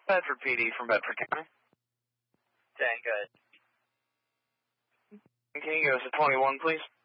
Bedford PD from Bedford County. 10, good. Can you give us a 21, please?